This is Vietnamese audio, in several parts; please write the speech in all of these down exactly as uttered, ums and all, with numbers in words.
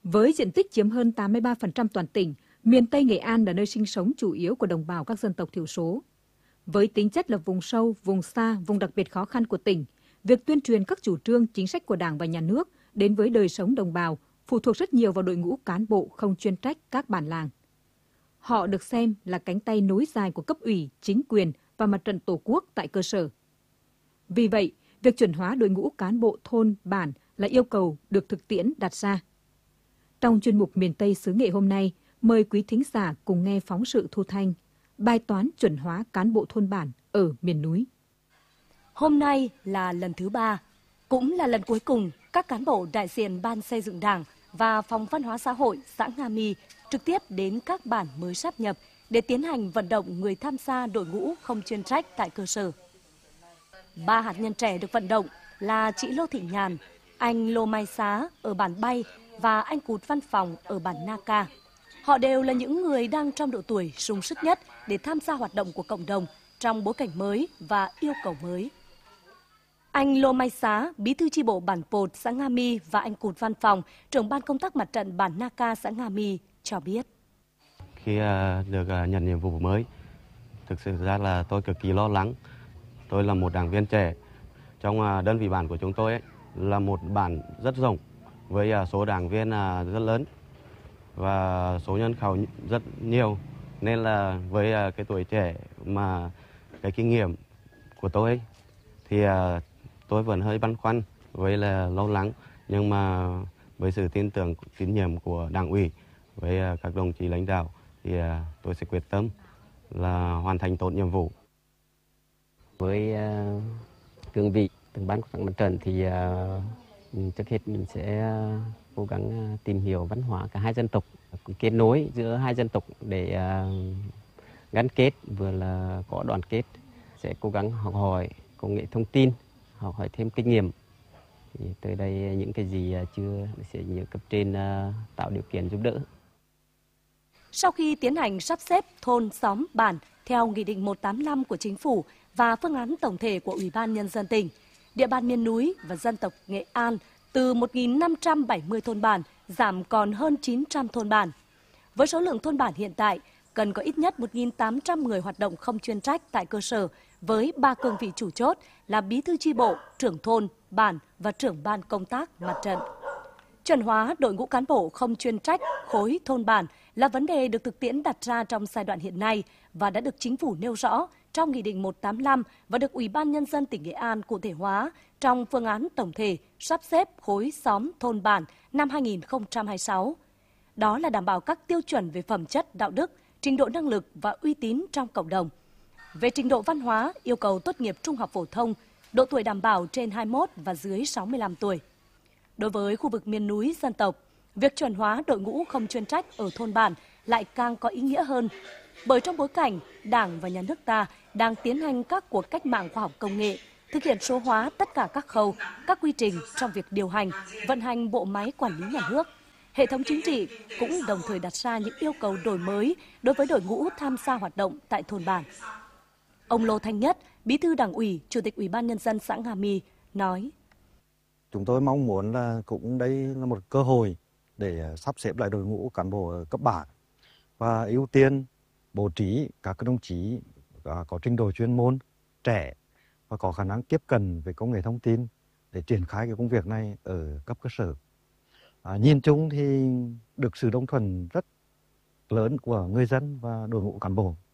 Với diện tích chiếm hơn tám mươi ba phần trăm toàn tỉnh, miền Tây Nghệ An là nơi sinh sống chủ yếu của đồng bào các dân tộc thiểu số. Với tính chất là vùng sâu, vùng xa, vùng đặc biệt khó khăn của tỉnh, việc tuyên truyền các chủ trương, chính sách của Đảng và Nhà nước đến với đời sống đồng bào phụ thuộc rất nhiều vào đội ngũ cán bộ không chuyên trách các bản làng. Họ được xem là cánh tay nối dài của cấp ủy, chính quyền và mặt trận Tổ quốc tại cơ sở. Vì vậy, việc chuẩn hóa đội ngũ cán bộ thôn, bản là yêu cầu được thực tiễn đặt ra. Trong chuyên mục Miền Tây xứ Nghệ hôm nay, mời quý thính giả cùng nghe phóng sự thu thanh bài toán chuẩn hóa cán bộ thôn bản ở miền núi. Hôm nay là lần thứ ba, cũng là lần cuối cùng các cán bộ đại diện Ban Xây dựng Đảng và Phòng Văn hóa Xã hội xã Nga My trực tiếp đến các bản mới sáp nhập để tiến hành vận động người tham gia đội ngũ không chuyên trách tại cơ sở. Ba hạt nhân trẻ được vận động là chị Lô Thị Nhàn, anh Lô Mai Xá ở bản Bay và anh Cụt Văn Phòng ở bản Na Ca. Họ đều là những người đang trong độ tuổi sung sức nhất để tham gia hoạt động của cộng đồng trong bối cảnh mới và yêu cầu mới. Anh Lô Mai Xá, bí thư chi bộ bản Pột xã Nga My và anh Cụt Văn Phòng, trưởng ban công tác mặt trận bản Na Ca xã Nga My cho biết. Khi được nhận nhiệm vụ mới, thực sự ra là tôi cực kỳ lo lắng. Tôi là một đảng viên trẻ. Trong đơn vị bản của chúng tôi ấy, là một bản rất rộng với số đảng viên rất lớn và số nhân khẩu rất nhiều. Nên là với cái tuổi trẻ mà cái kinh nghiệm của tôi ấy, thì tôi vẫn hơi băn khoăn với là lo lắng. Nhưng mà với sự tin tưởng, tín nhiệm của đảng ủy với các đồng chí lãnh đạo thì tôi sẽ quyết tâm là hoàn thành tốt nhiệm vụ. Với uh, cương vị từng ban công tác mặt trận thì uh, trước hết mình sẽ uh, cố gắng uh, tìm hiểu văn hóa cả hai dân tộc, kết nối giữa hai dân tộc để uh, gắn kết, vừa là có đoàn kết, sẽ cố gắng học hỏi công nghệ thông tin, học hỏi thêm kinh nghiệm. Thì tới đây những cái gì chưa sẽ nhờ cấp trên uh, tạo điều kiện giúp đỡ. Sau khi tiến hành sắp xếp thôn, xóm, bản theo Nghị định một trăm tám mươi lăm của Chính phủ và phương án tổng thể của Ủy ban Nhân dân tỉnh, địa bàn miền núi và dân tộc Nghệ An từ một nghìn năm trăm bảy mươi thôn bản giảm còn hơn chín trăm thôn bản. Với số lượng thôn bản hiện tại, cần có ít nhất một nghìn tám trăm người hoạt động không chuyên trách tại cơ sở với ba cương vị chủ chốt là bí thư chi bộ, trưởng thôn, bản và trưởng ban công tác mặt trận. Chuẩn hóa đội ngũ cán bộ không chuyên trách khối thôn bản là vấn đề được thực tiễn đặt ra trong giai đoạn hiện nay và đã được Chính phủ nêu rõ trong Nghị định một trăm tám mươi lăm và được Ủy ban Nhân dân tỉnh Nghệ An cụ thể hóa trong phương án tổng thể sắp xếp khối xóm thôn bản năm hai nghìn không trăm hai mươi sáu. Đó là đảm bảo các tiêu chuẩn về phẩm chất, đạo đức, trình độ năng lực và uy tín trong cộng đồng. Về trình độ văn hóa, yêu cầu tốt nghiệp trung học phổ thông, độ tuổi đảm bảo trên hai mươi mốt và dưới sáu mươi lăm tuổi. Đối với khu vực miền núi dân tộc, việc chuẩn hóa đội ngũ không chuyên trách ở thôn bản lại càng có ý nghĩa hơn. Bởi trong bối cảnh Đảng và Nhà nước ta đang tiến hành các cuộc cách mạng khoa học công nghệ, thực hiện số hóa tất cả các khâu, các quy trình trong việc điều hành, vận hành bộ máy quản lý nhà nước, hệ thống chính trị cũng đồng thời đặt ra những yêu cầu đổi mới đối với đội ngũ tham gia hoạt động tại thôn bản. Ông Lô Thanh Nhất, Bí thư Đảng ủy, Chủ tịch Ủy ban Nhân dân xã Nga My nói: Chúng tôi mong muốn là cũng đây là một cơ hội để sắp xếp lại đội ngũ cán bộ ở cấp bản và ưu tiên bố trí các đồng chí có trình độ chuyên môn, trẻ và có khả năng tiếp cận với công nghệ thông tin để triển khai cái công việc này ở cấp cơ sở. À, nhìn chung thì được sự đồng thuận rất lớn của người dân và đội ngũ cán bộ.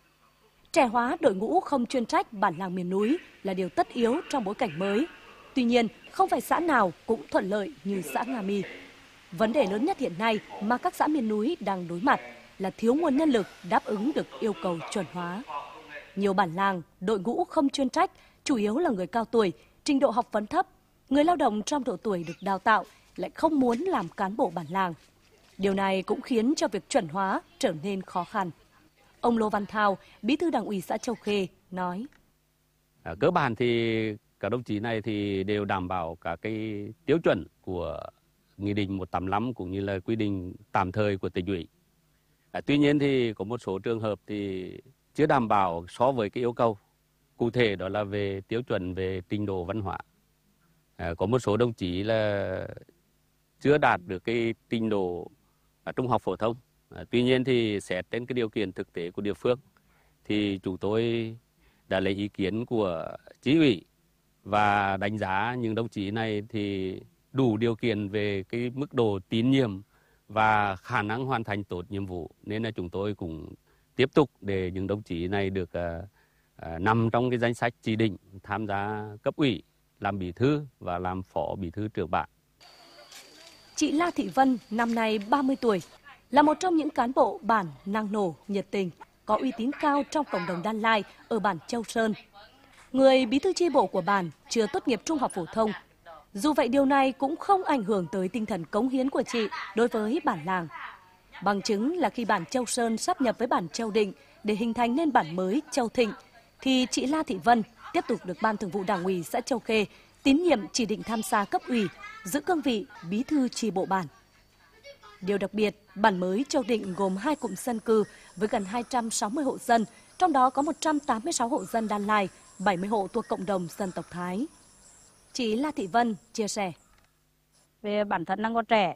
Trẻ hóa đội ngũ không chuyên trách bản làng miền núi là điều tất yếu trong bối cảnh mới. Tuy nhiên, không phải xã nào cũng thuận lợi như xã Nga My. Vấn đề lớn nhất hiện nay mà các xã miền núi đang đối mặt là thiếu nguồn nhân lực đáp ứng được yêu cầu chuẩn hóa. Nhiều bản làng, đội ngũ không chuyên trách, chủ yếu là người cao tuổi, trình độ học vấn thấp, người lao động trong độ tuổi được đào tạo lại không muốn làm cán bộ bản làng. Điều này cũng khiến cho việc chuẩn hóa trở nên khó khăn. Ông Lô Văn Thao, Bí thư Đảng ủy xã Châu Khê nói: À, cơ bản thì các đồng chí này thì đều đảm bảo cả cái tiêu chuẩn của Nghị định một trăm tám mươi lăm cũng như là quy định tạm thời của tỉnh ủy. À, tuy nhiên thì có một số trường hợp thì chưa đảm bảo so với cái yêu cầu. Cụ thể đó là về tiêu chuẩn về trình độ văn hóa. À, có một số đồng chí là chưa đạt được cái trình độ à, trung học phổ thông. À, tuy nhiên thì xét trên cái điều kiện thực tế của địa phương thì chúng tôi đã lấy ý kiến của Chí ủy và đánh giá những đồng chí này thì đủ điều kiện về cái mức độ tín nhiệm và khả năng hoàn thành tốt nhiệm vụ, nên là chúng tôi cũng tiếp tục để những đồng chí này được à, à, nằm trong cái danh sách chỉ định tham gia cấp ủy, làm bí thư và làm phó bí thư trưởng bản. Chị La Thị Vân năm nay ba mươi tuổi, là một trong những cán bộ bản năng nổ, nhiệt tình, có uy tín cao trong cộng đồng Đan Lai ở bản Châu Sơn. Người bí thư chi bộ của bản chưa tốt nghiệp trung học phổ thông. Dù vậy điều này cũng không ảnh hưởng tới tinh thần cống hiến của chị đối với bản làng. Bằng chứng là khi bản Châu Sơn sáp nhập với bản Châu Định để hình thành nên bản mới Châu Thịnh, thì chị La Thị Vân tiếp tục được Ban Thường vụ Đảng ủy xã Châu Khê tín nhiệm chỉ định tham gia cấp ủy, giữ cương vị bí thư chi bộ bản. Điều đặc biệt, bản mới Châu Định gồm hai cụm dân cư với gần hai trăm sáu mươi hộ dân, trong đó có một trăm tám mươi sáu hộ dân Đan Lai, bảy mươi hộ thuộc cộng đồng dân tộc Thái. Chị La Thị Vân chia sẻ. Về bản thân đang còn trẻ,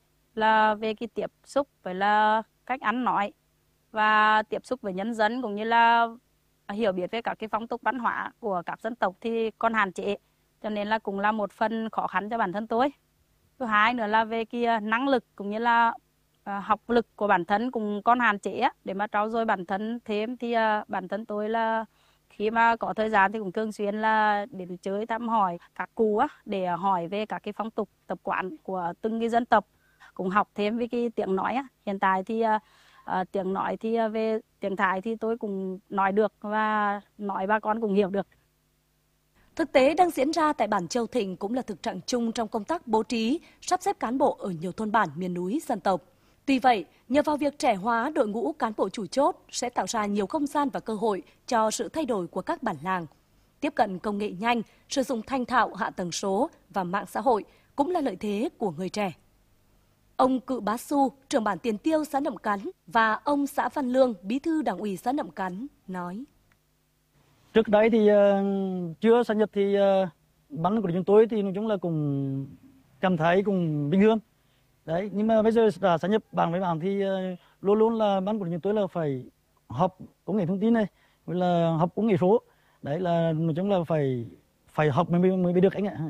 là về cái tiếp xúc với là cách ăn nói và tiếp xúc với nhân dân cũng như là hiểu biết về các cái phong tục văn hóa của các dân tộc thì còn hạn chế, cho nên là cũng là một phần khó khăn cho bản thân tôi. Thứ hai nữa là về cái năng lực cũng như là uh, học lực của bản thân cũng còn hạn chế, để mà trau dồi bản thân thêm thì uh, bản thân tôi là khi mà có thời gian thì cũng thường xuyên là đến chơi thăm hỏi các cụ á, để hỏi về các cái phong tục tập quán của từng cái dân tộc, cũng học thêm với cái tiếng nói á. Hiện tại thì uh, uh, tiếng nói thì uh, về tiếng Thái thì tôi cũng nói được và nói bà con cũng hiểu được. Thực tế đang diễn ra tại bản Châu Thịnh cũng là thực trạng chung trong công tác bố trí, sắp xếp cán bộ ở nhiều thôn bản miền núi dân tộc. Tuy vậy, nhờ vào việc trẻ hóa đội ngũ cán bộ chủ chốt sẽ tạo ra nhiều không gian và cơ hội cho sự thay đổi của các bản làng. Tiếp cận công nghệ nhanh, sử dụng thành thạo hạ tầng số và mạng xã hội cũng là lợi thế của người trẻ. Ông Cự Bá Su, trưởng bản Tiền Tiêu xã Nậm Cắn và ông Xã Văn Lương, bí thư đảng ủy xã Nậm Cắn nói. Trước đấy thì uh, chưa sáp nhập thì uh, ban của chúng tôi thì nói chung là cũng cảm thấy cũng bình thường. Đấy, nhưng mà bây giờ đã sáp nhập bản với bản thì uh, luôn luôn là ban của chúng tôi là phải học công nghệ thông tin này, với là học công nghệ số. Đấy là nói chung là phải phải học mới mới mới được anh ạ.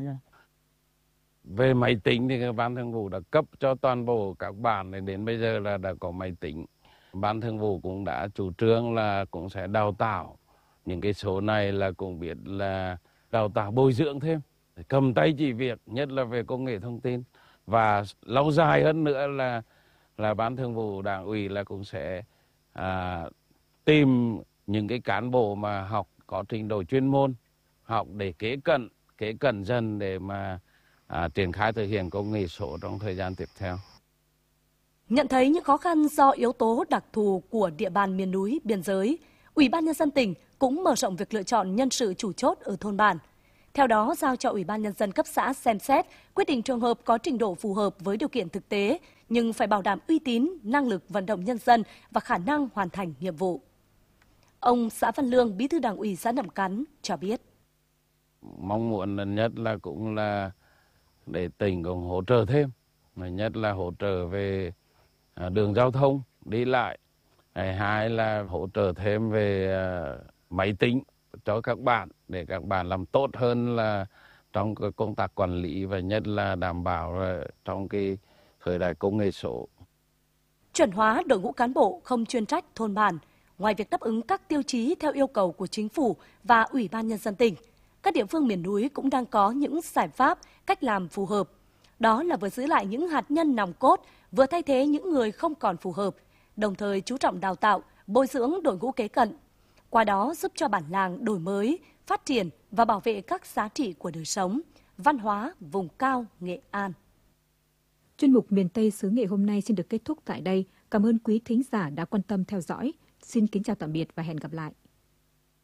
Về máy tính thì Ban Thường vụ đã cấp cho toàn bộ các bản này, đến bây giờ là đã có máy tính. Ban Thường vụ cũng đã chủ trương là cũng sẽ đào tạo những cái số này, là cũng biết là đào tạo bồi dưỡng thêm, cầm tay chỉ việc, nhất là về công nghệ thông tin. Và lâu dài hơn nữa là là Ban Thường vụ Đảng ủy là cũng sẽ à, tìm những cái cán bộ mà học có trình độ chuyên môn, học để kế cận, kế cận dần để mà à, triển khai thực hiện công nghệ số trong thời gian tiếp theo. Nhận thấy những khó khăn do yếu tố đặc thù của địa bàn miền núi, biên giới, Ủy ban Nhân dân tỉnh cũng mở rộng việc lựa chọn nhân sự chủ chốt ở thôn bản. Theo đó, giao cho Ủy ban Nhân dân cấp xã xem xét, quyết định trường hợp có trình độ phù hợp với điều kiện thực tế, nhưng phải bảo đảm uy tín, năng lực vận động nhân dân và khả năng hoàn thành nhiệm vụ. Ông Xã Văn Lương, bí thư đảng ủy xã Nậm Cắn cho biết. Mong muốn lần nhất là cũng là để tỉnh cũng hỗ trợ thêm, nhất là hỗ trợ về đường giao thông, đi lại. Hai là hỗ trợ thêm về máy tính cho các bạn để các bạn làm tốt hơn là trong công tác quản lý, và nhất là đảm bảo trong cái thời đại công nghệ số. Chuẩn hóa đội ngũ cán bộ không chuyên trách thôn bản, ngoài việc đáp ứng các tiêu chí theo yêu cầu của Chính phủ và Ủy ban Nhân dân tỉnh, các địa phương miền núi cũng đang có những giải pháp, cách làm phù hợp. Đó là vừa giữ lại những hạt nhân nòng cốt, vừa thay thế những người không còn phù hợp, đồng thời chú trọng đào tạo, bồi dưỡng đội ngũ kế cận. Qua đó giúp cho bản làng đổi mới, phát triển và bảo vệ các giá trị của đời sống, văn hóa vùng cao Nghệ An. Chuyên mục Miền Tây xứ Nghệ hôm nay xin được kết thúc tại đây. Cảm ơn quý thính giả đã quan tâm theo dõi. Xin kính chào tạm biệt và hẹn gặp lại.